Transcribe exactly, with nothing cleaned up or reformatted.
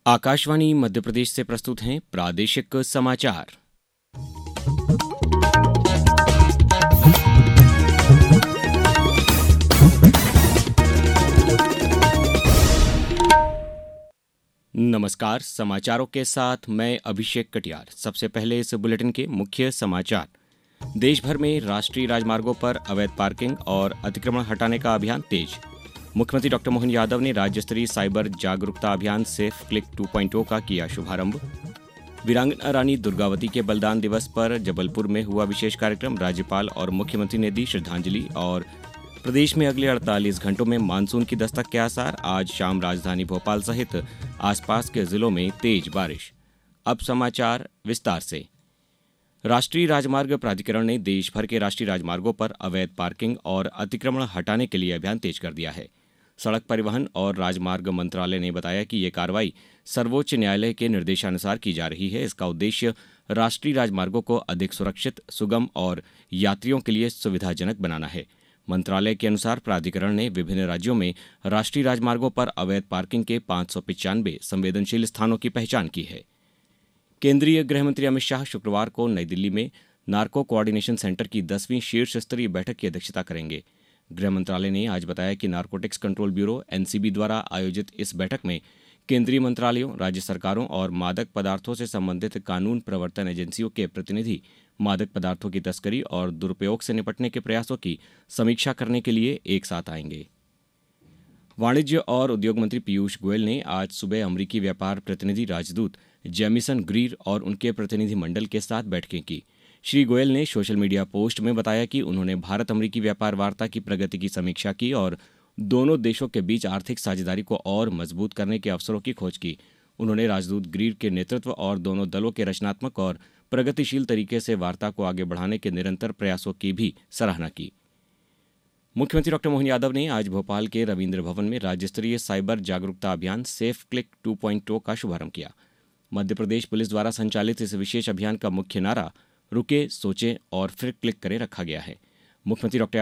आकाशवाणी मध्य प्रदेश से प्रस्तुत हैं प्रादेशिक समाचार। नमस्कार, समाचारों के साथ मैं अभिषेक कटियार। सबसे पहले इस बुलेटिन के मुख्य समाचार। देश भर में राष्ट्रीय राजमार्गों पर अवैध पार्किंग और अतिक्रमण हटाने का अभियान तेज। मुख्यमंत्री डॉक्टर मोहन यादव ने राज्य स्तरीय साइबर जागरूकता अभियान सेफ क्लिक टू पॉइंट ओ का किया शुभारंभ। वीरांगना रानी दुर्गावती के बलिदान दिवस पर जबलपुर में हुआ विशेष कार्यक्रम। राज्यपाल और मुख्यमंत्री ने दी श्रद्धांजलि। और प्रदेश में अगले अड़तालीस घंटों में मानसून की दस्तक के आसार। आज शाम राजधानी भोपाल सहित आसपास के जिलों में तेज बारिश। अब समाचार विस्तार से। राष्ट्रीय राजमार्ग प्राधिकरण ने देश भर के राष्ट्रीय राजमार्गों पर अवैध पार्किंग और अतिक्रमण हटाने के लिए अभियान तेज कर दिया है। सड़क परिवहन और राजमार्ग मंत्रालय ने बताया कि ये कार्रवाई सर्वोच्च न्यायालय के निर्देशानुसार की जा रही है। इसका उद्देश्य राष्ट्रीय राजमार्गों को अधिक सुरक्षित, सुगम और यात्रियों के लिए सुविधाजनक बनाना है। मंत्रालय के अनुसार प्राधिकरण ने विभिन्न राज्यों में राष्ट्रीय राजमार्गों पर अवैध पार्किंग के पाँच सौ पिचानवे संवेदनशील स्थानों की पहचान की है। केंद्रीय गृहमंत्री अमित शाह शुक्रवार को नई दिल्ली में नार्को कोऑर्डिनेशन सेंटर की दसवीं शीर्ष स्तरीय बैठक की अध्यक्षता करेंगे। गृह मंत्रालय ने आज बताया कि नार्कोटिक्स कंट्रोल ब्यूरो एनसीबी द्वारा आयोजित इस बैठक में केंद्रीय मंत्रालयों, राज्य सरकारों और मादक पदार्थों से संबंधित कानून प्रवर्तन एजेंसियों के प्रतिनिधि मादक पदार्थों की तस्करी और दुरुपयोग से निपटने के प्रयासों की समीक्षा करने के लिए एक साथ आएंगे। वाणिज्य और उद्योग मंत्री पीयूष गोयल ने आज सुबह अमरीकी व्यापार प्रतिनिधि राजदूत जेमिसन ग्रीर और उनके प्रतिनिधि मंडल के साथ बैठकें की। श्री गोयल ने सोशल मीडिया पोस्ट में बताया कि उन्होंने भारत अमरीकी व्यापार वार्ता की प्रगति की समीक्षा की और दोनों देशों के बीच आर्थिक साझेदारी को और मजबूत करने के अवसरों की खोज की। उन्होंने राजदूत ग्रीर के नेतृत्व और दोनों दलों के रचनात्मक और प्रगतिशील तरीके से वार्ता को आगे बढ़ाने के निरंतर प्रयासों की भी सराहना की। मुख्यमंत्री डॉक्टर मोहन यादव ने आज भोपाल के रविंद्र भवन में राज्य स्तरीय साइबर जागरूकता अभियान सेफ क्लिक टू पॉइंट ओ का शुभारंभ किया। मध्य प्रदेश पुलिस द्वारा संचालित इस विशेष अभियान का मुख्य नारा रुके, सोचें और फिर क्लिक करें रखा गया है। मुख्यमंत्री डॉक्टर